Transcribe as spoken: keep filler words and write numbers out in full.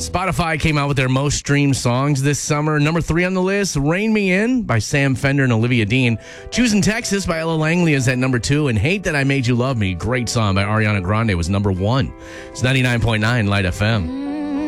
Spotify came out with their most streamed songs this summer. Number three on the list, Rain Me In by Sam Fender and Olivia Dean. Choosing Texas by Ella Langley is at number two. And Hate That I Made You Love Me, great song by Ariana Grande, was number one. It's ninety-nine point nine Light F M.